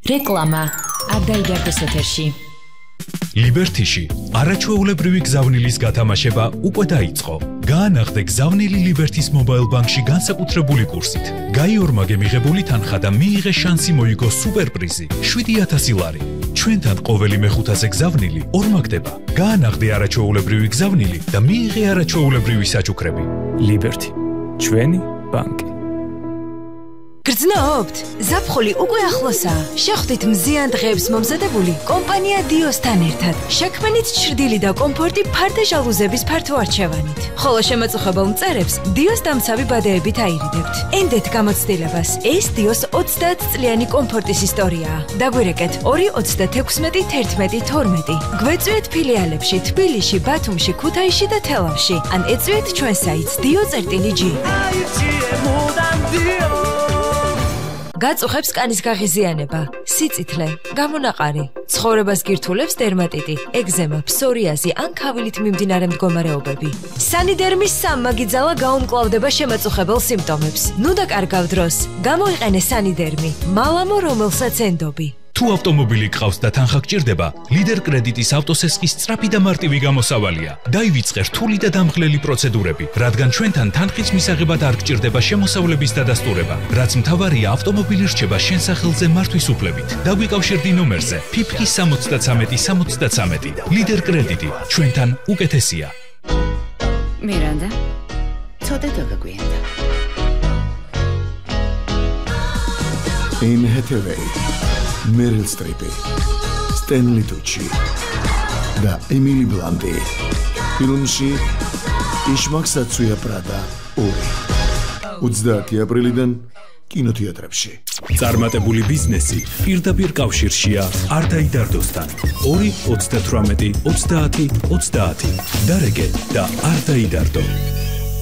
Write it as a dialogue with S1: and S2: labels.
S1: რეკლამა არდაიდარდოს ეთერში.
S2: ლიბერთიში არაჩვეულებრივი გზავნილის გათამაშება უკვე დაიწყო. გაანახდე გზავნილი ლიბერთის მობაილ ბანკში განსაკუთრებული კურსით. გაიორმაგე მიღებული თანხა და მიიღე შანსი მოიგო სუპერპრიზი 7000 ლარი. ჩვენთან ყოველი მეხუთაზე გზავნილი ორმაგდება. გაანახდე არაჩვეულებრივი გზავნილი და მიიღე არაჩვეულებრივი საჩუქრები.
S3: ლიბერთი, ჩვენი ბანკი.
S4: გრძნობთ? ზაფხული უკვე ახლოსაა. შეხვდით მზიან დღეებს მომზადებული კომპანია დიოსთან ერთად. შექმნით ჩრდილი და კომფორტი ფარდე ჟალუზების ფართო არჩევანით. ხოლო შემაწუხებელ მწერებს დიოს დამცავი ბადეებით აირიდებთ. ენდეთ გამოცდილებას. ეს დიოს 30 წლიანი კომფორტის ისტორიაა. დაგვირეკეთ 2361112. გვეწვიეთ ფილიალებში თბილისში, ბათუმში, ქუთაისში და თელავში. ან ეწვიეთ ჩვენ საიტს dio.g. გაწუხებს კანის გაღიზიანება, სიწითლე, გამონაყარი, ცხოვრებას გირთულებს დერმატიტი, ეგზემა, ფსორიაზი ან ქავილით მიმდინარე მდგომარეობები. სანიდერმის სამმაგიძალა გაუმკლავდება შემაწუხებელ სიმპტომებს. ნუ დაკარგავ დროს, გამოიყენე სანიდერმი, მალამო რომელსაც ენდობი.
S2: თუ ავტომობილი გყავს და თანხა გჭირდება, ლიდერ კრედიტის ავტოსესხის სწრაფი და მარტივი გამოსავალია. დაივიწყე რთული და დამღლელი პროცედურები, რადგან ჩვენთან თანხის მისაღებად არ გჭირდება შემოსავლების დადასტურება, რაც მთავარია ავტომობილი რჩება შენ სახელზე მართვის უფლებით. დაგვიკავშირდი ნომერზე PIPK 73 ლიდერ კრედიტი, ჩვენთან უკეთესია.
S5: მირანდა, ცოტა დაგაგვიანდა.
S6: In Hathaway, Meryl Streep, Stanley Tucci და Emily Blunt. ფილმში იშმაკსაცუია პრადა 2. 30 აპრილიდან კინოთეატრებში.
S2: წარმატებული ბიზნესი პირდაპირ კავშირშია არდაიდარდოსთან. 2-38-30-30. დარეგე და არდაიდარდო.